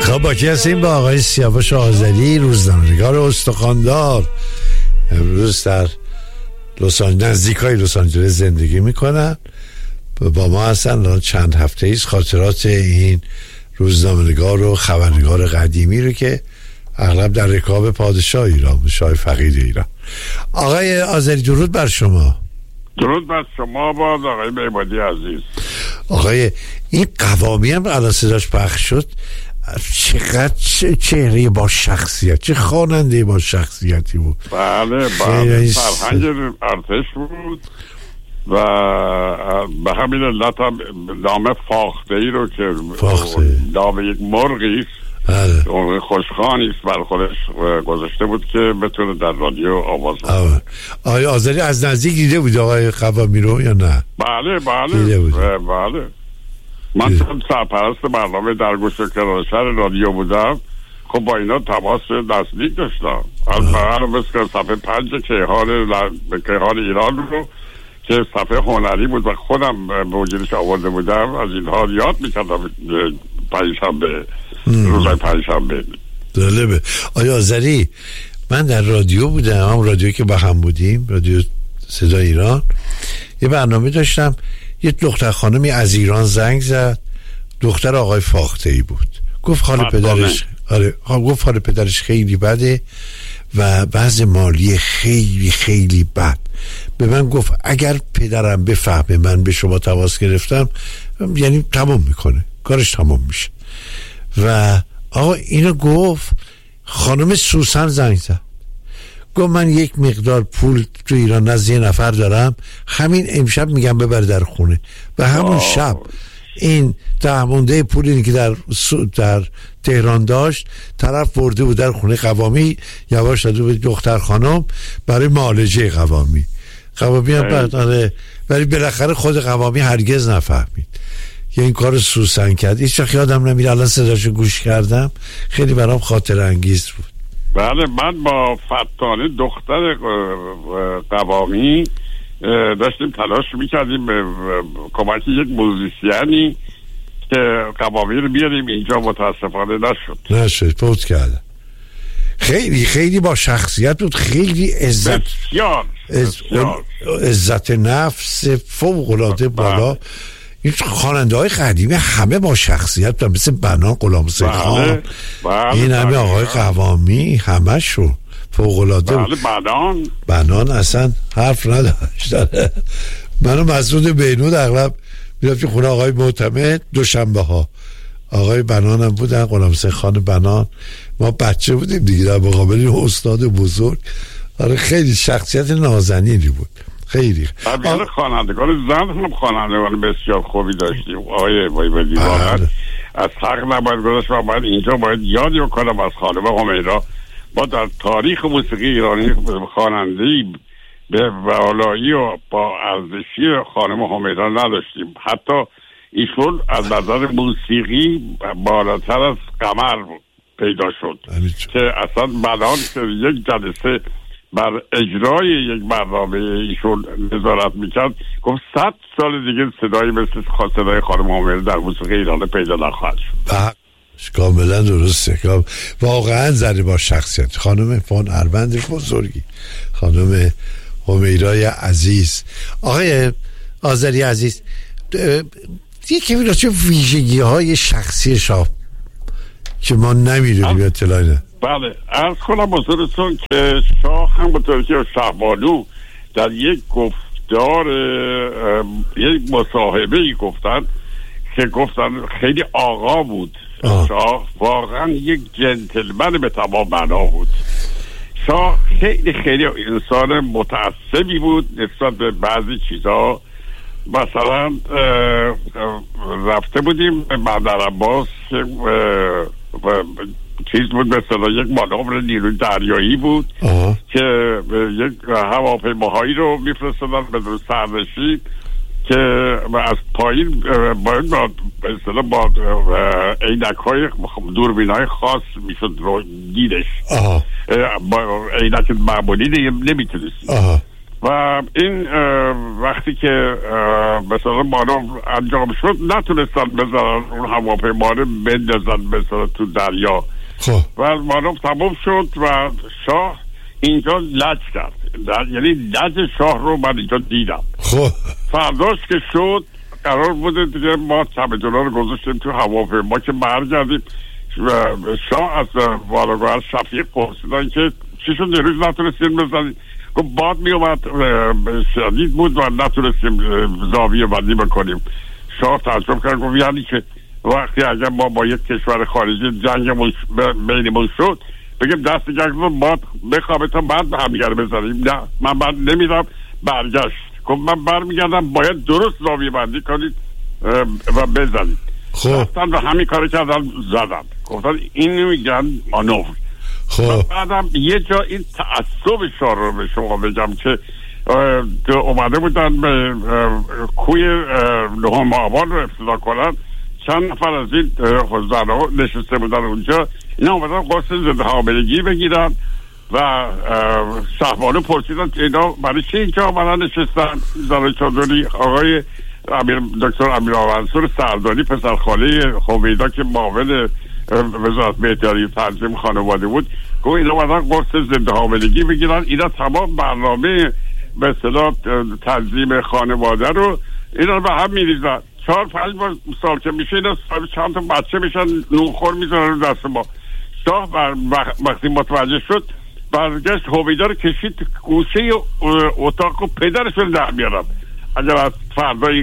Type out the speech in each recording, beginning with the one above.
خب با کی هستیم؟ با آقای سیاوش آذری، روزنامه‌نگار استخواندار. امروز در نزدیکای لس آنجلس زندگی میکنن. با ما هستن. چند هفته ایست خاطرات این روزنامه‌نگار و خبرنگار قدیمی رو که اغلب در رکاب پادشاه ایران، شاه فقید ایران. آقای آذری درود بر شما. درود بر شما باز آقای معماری عزیز. آقای این قوامی هم الان صداش پخش شد، چقدر چهره با شخصیت، چه خواننده با شخصیتی بود. بله فرهنگ ارتش بود و به همین علت هم نام فاخته ای رو که نام یک مرغی خوشخوانی است بر خودش گذاشته بود که بتونه در رادیو آواز بده. آقای آذری از نزدیک دیده بود آقای قوامی رو یا نه؟ بله من چون سرپرست برنامه در گوش کرانشهر رادیو بودم، خب با اینا تماس نزدیک داشتم. البته مثل صفحه 5 کیهان ایران رو که صفحه هنری بود و خودم موجودش آورده بودم، از اینها یاد میکردم پنجشنبه، روزای پنجشنبه. جالبه. آیا آذری، من در رادیو بودم، هم رادیو که با هم بودیم، رادیو صدای ایران، یه برنامه داشتم. یه دختر خانمی از ایران زنگ زد، دختر آقای فاخته ای بود. گفت حال پدرش خیلی بده و وضع مالی خیلی خیلی بد. به من گفت اگر پدرم بفهمه من به شما تماس گرفتم، یعنی تمام میکنه، کارش تمام میشه. و آقا اینو گفت. خانم سوسن زنگ زد، گفت من یک مقدار پول تو ایران نزد یه نفر دارم، همین امشب میگم ببر در خونه. و همون شب این تهمونده پولی که در تهران داشت، طرف برده بود در خونه قوامی، یواش داده بود دختر خانم برای معالجه قوامی هم برداره. ولی بالاخره خود قوامی هرگز نفهمید که این کار سوسن کرد. هیچ وقت یادم نمیره، الان صداشو گوش کردم، خیلی برام خاطر انگیز بود. بله، من با فتانه دختر قوامی داشتیم تلاش میکردیم به کمک یک موزیسیانی که قوامی رو بیاریم اینجا، متاسفانه نشد، فوت کرد. خیلی خیلی با شخصیت بود، خیلی عزت نفس فوق العاده بالا. این خواننده های قدیمی همه با شخصیت بودن، مثل بنان، غلامرضا خان، این همه آقای قوامی، همه شو فوق العاده بود. بنان اصلا حرف نداشت. منو مسعود بینود اغلب میرفتیم خونه آقای معتمد دوشنبه ها. آقای بنان هم بودن، غلامرضا خان بنان. ما بچه بودیم دیگه در مقابل این استاد بزرگ. آره خیلی شخصیت نازنینی بود، خیلی. خوانندگان زن هم خوانندگان بسیار خوبی داشتیم. آقای وایودی واقعا از حق نباید گذاشت و باید اینجا باید یادی بکنم از خانم همیرا. ما در تاریخ موسیقی ایرانی خواننده‌ای به والایی و با ارزشی خانم همیرا نداشتیم. حتی ایشون از نظر موسیقی بالاتر از قمر پیدا شد که اصلا بنان که یک جلسه بر اجرای یک برنامه ایشون نظارت میکرد، گفت 100 سال دیگه صدایی مثل صدای خانم همیرا در موسیقی ایران پیدا نخواهد شد. کاملا درسته. واقعا زنی با شخصیت، خانم هنرمند بزرگی، خانم همیرای عزیز. آقای آذری عزیز، یکی میگه چه ویژگی های شخصی شاه که ما نمیدونیم اطلاعی نه. بله، عرض کنم حضورتون که شاه هم با طور شهبانو در یک گفتار، یک مصاحبه‌ای گفتن خیلی آقا بود. شاه واقعا یک جنتلمن به تمام معنا بود. شاه خیلی خیلی انسان متعصبی بود نسبت به بعضی چیزا. مثلا رفته بودیم به بندر عباس، چیز بود مثلا یک مانور نیروی دریایی بود که یک هواپیماهایی رو میفرستادن بدون سرنشین که از پایین باید با عینک‌های دوربین‌های خاص میشد رو دیدش. با عینک معمولی نمیتونست. و این وقتی که مثلا مانور انجام شد نتونستن بذارن اون هواپیما رو بندازن مثلا تو دریا. و مانور تمام شد و شاه اینجا لج کرد، یعنی لج شاه رو من اینجا دیدم. فرداش که شد قرار بوده دیگه ما چمدونا رو گذاشتیم تو هواپیما که برگردیم. شاه از والگوهر شفیق پرسیدن که چی شد دیروز نتونستیم بزنیم؟ گفت باد می اومد شدید بود و نتونستیم زاویه بندی بکنیم. شاه تعجب کرد، گفت یعنی که وقتی اگر ما با یک کشور خارجی جنگ بینمون شد بگیم دست گرفتم باد بخوابه تا بعد همدیگر بزنیم؟ نه، من بعد نمیدم. برگشت گفت من برمیگردم باید درست زاویه بندی کنید و بزنید. رفتن و همین کار کردن، زدن. گفتن این میگن مانور. بعدم یه جا این تعصب شاه رو به شما بگم که اومده بودن به کوی نهم آبان رو افتضاح کنن. چند نفر از این زنها نشسته بودن اونجا، اینا اومدن قرص ضد حاملگی بگیرن و شهبانو پرسیدن که اینا برای چی اینجا آمدن نشستن. زن چادری آقای دکتر امیرآقا سرداری پسرخاله هویدا که معاون وزارت بهداری تنظیم خانواده بود، گفت اینا اومدن قرص ضد حاملگی بگیرن. اینا تمام برنامه به اصطلاح تنظیم خانواده رو اینا به هم میریزن. 4-5 سال که میشه اینا چند تا بچه میشن نونخور میزنن رو دست ما. شاه وقتی متوجه شد برگشت هویدا رو کشید گوشه اتاق و پدرش رو در میارم اگر از فردایی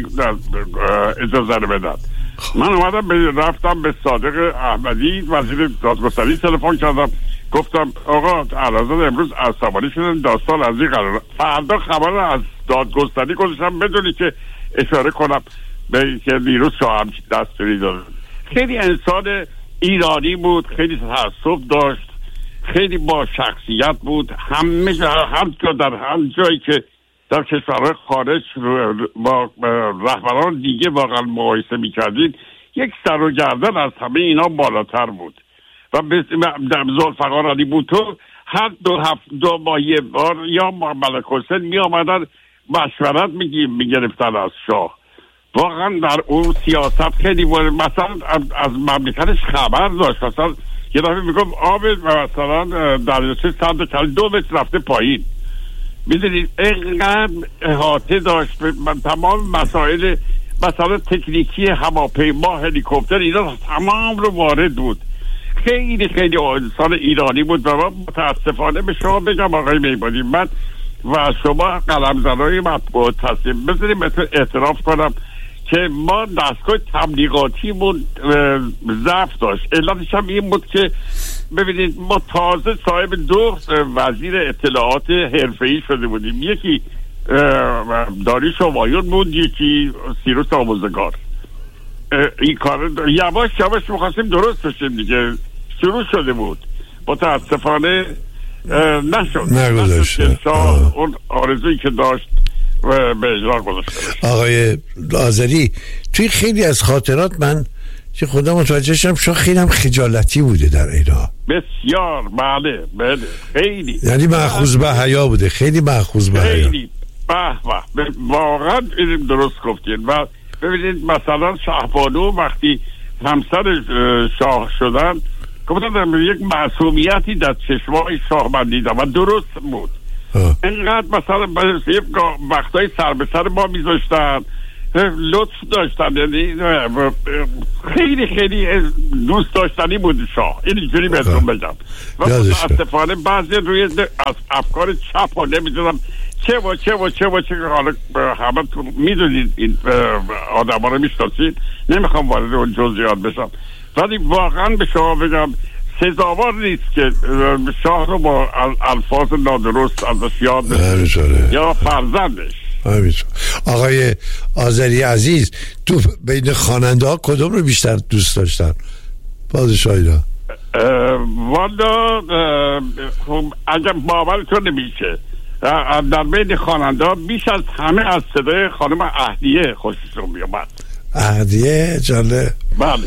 اجازه رو بدن. من اومدم رفتم به صادق احمدی وزیر دادگستری تلفن کردم، گفتم آقا اعلیحضرت امروز عصبانی شدن، داستان از این قرار. فردا خبر از دادگستری گذاشتم بدونی که اشاره کنم به که دیروز شاهم دستوری داره. خیلی انسان ایرانی بود، خیلی تعصب داشت، خیلی با شخصیت بود. همه در هر جایی که در کشورهای خارج با رهبران دیگه واقعا مقایسه میکردید یک سر و گردن از همه اینا بالاتر بود. و ذوالفقار علی بوتو هر دو ماه یه بار یا ملک حسین می آمدن مشورت میگرفتن از شاه. واقعا در اون سیاست خیلی مثلا از مملکتش خبر داشت. مثلا یه دفعه میگم آب مثلا دریاچه سمت کل 2 متر رفته پایین. میدونید اینقدر احاطه داشت من تمام مسائل مثلا تکنیکی هواپیما هلیکوپتر اینا تمام رو وارد بود. خیلی خیلی انسان ایرانی بود. و من متاسفانه به شما بگم آقای میبادی، من و شما قلمزنای مطبوعات هستیم، بذاریم اعتراف کنم که ما دستگاه تبلیغاتیمون ضعف داشت. علتش هم این بود که ببینید ما تازه صاحب 2 وزیر اطلاعات حرفه‌ای شده بودیم، یکی داریوش همایون بود، یکی سیروس آموزگار. این کار یواش یواش می‌خواستیم درست بشیم دیگه، شروع شده بود، متاسفانه نشد. اون آرزویی که داشت به اجرا گذاشته. آقای آذری توی خیلی از خاطرات من که خدا متوجه شدم شما خیلی هم خجالتی بوده در اینا. بسیار بله خیلی، یعنی مأخوذ به حیا بوده، خیلی مأخوذ به حیا. خیلی به واقعا درست گفتین. و ببینید مثلا شهبانو وقتی همسر شاه شدن گفتن یک معصومیتی در چشمای شاه من دیدم و درست بود. اینقدر مثلا وقتای سر به سر ما میذاشتن، لطف داشتن، یعنی خیلی خیلی دوست داشتنی بود شاه. اینجوری بهتون بگم. و متاسفانه بعضی روی از افکار چپ ها نمیدونم چه حالا همه میدونید این آدم ها رو میشناسید، نمیخوام وارد اون جزئیات بشم، ولی واقعا به شما بگم سزاوار نیست که شاه رو با الفاظ نادرست ازش یاد بشه یا فرزندش. آقای آذری عزیز، تو بین خواننده ها کدوم رو بیشتر دوست داشتن؟ پادشاهی را والا اگر باورتون نمیشه در بین خواننده ها بیش از همه از صدای خانم اهدیه خوششون میومد. اهدیه جالب. بله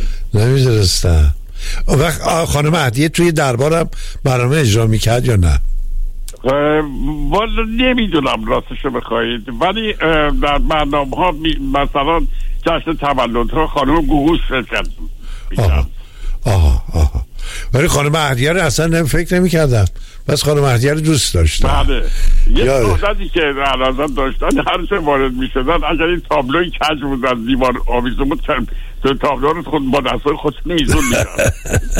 نمیدونستم. وقت خانم اهدیه توی دربارم برنامه اجرا میکرد یا نه؟ والا نمیدونم راستشو بخواید، ولی در برنامه ها مثلا جشن تولد ها خانم گوگوش شرکت می‌کرد. آها ولی خانم مهدیه رو اصلا فکر نمی کردم، بس خانم مهدیه رو دوست داشتم. بله یه عادتی که علازم داشتن هر چه وارد می شدن اگر این تابلوی کج بود از دیوار آویزون بود تو تابلو رو خود با دستای خودشون ایزون میدن.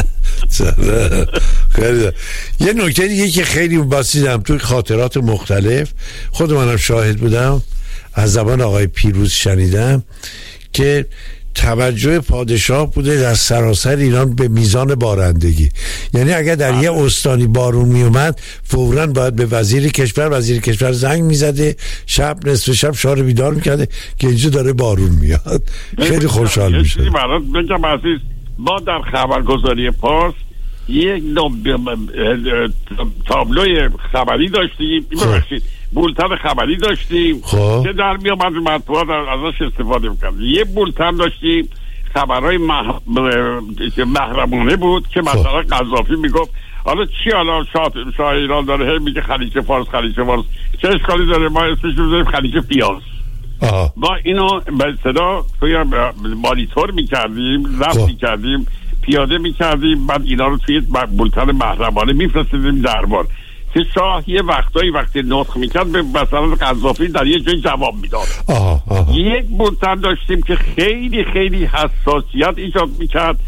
خیلی یه نکته دیگه که خیلی باسیدم توی خاطرات مختلف خود منم شاهد بودم از زبان آقای پیروز شنیدم که توجه پادشاه بوده در سراسر ایران به میزان بارندگی. یعنی اگر در یه استانی بارون می اومد فوراً باید به وزیر کشور زنگ میزده، شب نصف شب شاه بیدار میکرده که اینجا داره بارون میاد. خیلی خوشحال میشه. چیزی برات بگم عزیز، ما در خبرگزاری پارس یک تابلوی خبری داشتیم، ببخشید بولتن خبری داشتیم که در می آمد مطبوعات ازش استفاده می‌کرد. یه بولتن داشتیم خبرهای محرمانه بود که مثلا قذافی میگفت حالا چی، حالا شاه ایران داره هی میگه خلیج فارس چه اشکالی داره، ما اسمش رو بذاریم خلیج فیاس. ما اینو به صدا توی مانیتور میکردیم، ضبط میکردیم، پیاده میکردیم، بعد اینا رو توی بولتن محرمانه میفرستیدیم دربار که شاه یه وقتی نطق میکرد به مثلا قذافی در یه جای جواب میداد. یک بولتن داشتیم که خیلی خیلی حساسیت ایجاد میکرد،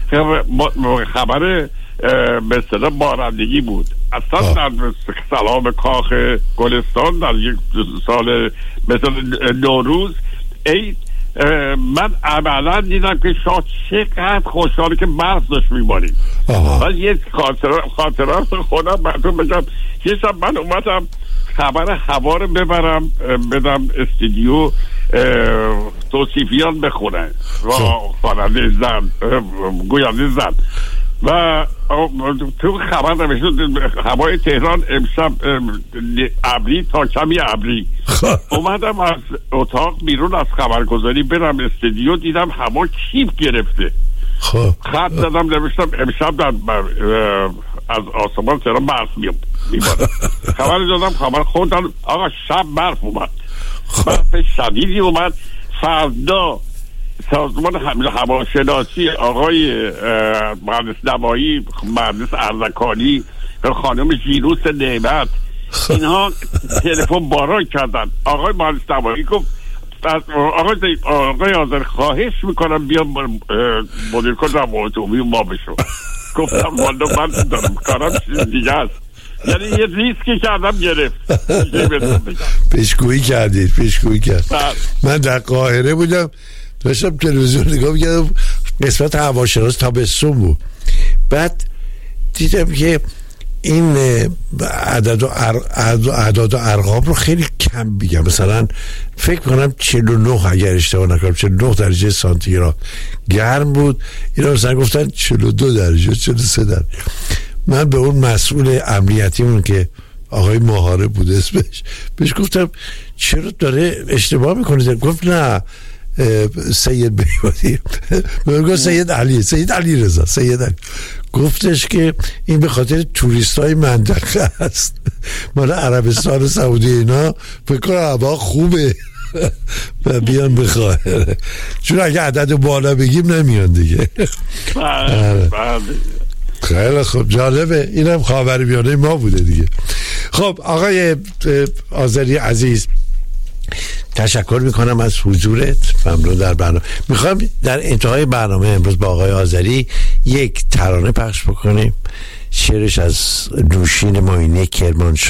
خبر به اصطلاح بارندگی بود. اصلا در سلام کاخ گلستان در یک سال مثلا نوروز عید من عملا دیدم که شاه چقدر خوشحاله که برف داشت میبارید. و یه خاطرات خودم براتون بگم. یه شب من اومدم خبر هوا رو ببرم بدم استودیو توصیفیان بخونن و خواننده زن گوینده زن و تو خبر نوشته هوای تهران امشب ابری تا کمی ابری. اومدم از اتاق بیرون از خبرگزاری برم استودیو، دیدم هوا کیف گرفته. خط دادم نوشتم امشب از آسمان تهران برف میباره. خبر دادم خبر خوندم آقا شب برف اومد، برف شدیدی اومد. فردا سازمان هواشناسی آقای مهندس نمایی، مهندس ارزکانی، خانم ژیروس نعمت، اینها تلفن باران کردن. آقای مهندس نمایی گفت آقای آذر خواهش میکنم بیام مدیر کل اتومبیل ما بشو. گفتم والا من دارم کارم چیز دیگه است، یعنی یه ریسکی کردم گرفت. پیشگویی کردید. من در قاهره بودم داشتم تلویزیون نگاه می‌کردم، قسمت هواشناس تابستون بود. بعد دیدم که این اعداد و ارقام رو خیلی کم بگم، مثلا فکر کنم 49 اگر اشتباه نکنم 49 درجه سانتیگراد گرم بود. اینا مثلا گفتن 42 درجه 43 درجه. من به اون مسئول امنیتیمون که آقای مهاره بود اسمش، بهش گفتم چرا داره اشتباه میکنه؟ گفت نه سید بیوادی بگو سید علی رضا گفتش که این به خاطر توریستای منطقه است، مال عربستان و سعودی اینا فکر کنم هوا خوبه و بیان به قاهره، چون اگه عدد بالا بگیم نمیان دیگه. خیلی خوب، جالبه. اینم خاورمیانه ما بوده دیگه. خب آقای آذری عزیز، تشکر میکنم از حضورت، ممنون در برنامه. میخوام در انتهای برنامه امروز با آقای آذری یک ترانه پخش بکنیم، شعرش از نوشین معینی کرمانشاه.